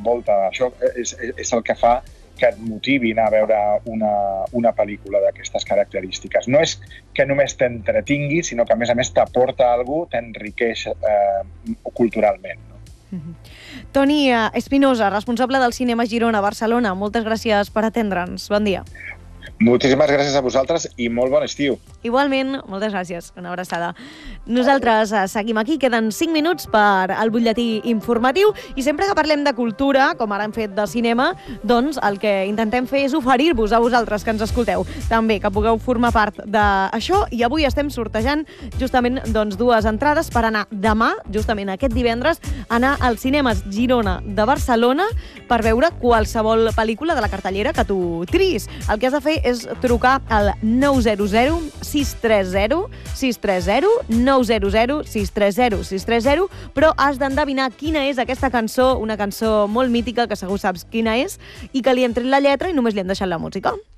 envolta. Això és el que fa que et motivi anar a veure una pel·lícula d'aquestes característiques. No és que només t'entretingui, sinó que, a més, t'aporta alguna cosa, t'enriqueix culturalment. No? Toni Espinosa, responsable del Cinema Girona, Barcelona, moltes gràcies per atendre'ns. Bon dia. Moltíssimes gràcies a vosaltres i molt bon estiu. Igualment, moltes gràcies. Una abraçada. Nosaltres seguim aquí, queden 5 minuts per al butlletí informatiu i sempre que parlem de cultura, com ara hem fet de cinema, doncs el que intentem fer és oferir-vos a vosaltres que ens escolteu també, que pugueu formar part d'això, i avui estem sortejant justament doncs 2 entrades per anar demà, justament aquest divendres, anar als cinemes Girona de Barcelona per veure qualsevol pel·lícula de la cartellera que tu triïs. El que has de fer és trucar al 900 630 630, 900 630 630, però has d'endevinar quina és aquesta cançó, una cançó molt mítica que segur saps quina és i que li hem tret la lletra i només li hem deixat la música.